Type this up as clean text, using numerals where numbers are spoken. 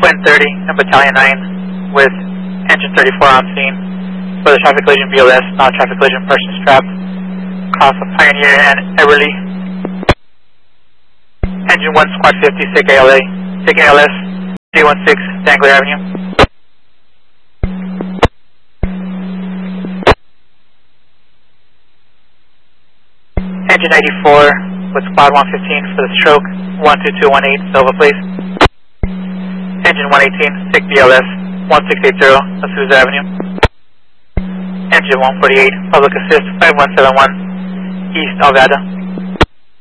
Twin 30 and Battalion 9 with Engine 34 on scene for the traffic collision BLS, non-traffic collision person strapped across the Pioneer and Everly. Engine 1 Squad 50, SIG ALS, 316 Dangler Avenue. Engine 84 with Squad 115 for the stroke, 12218 Silva, please. Engine 118, SIG BLS, 1680 Azusa Avenue. Engine 148, Public Assist 5171 East Algada.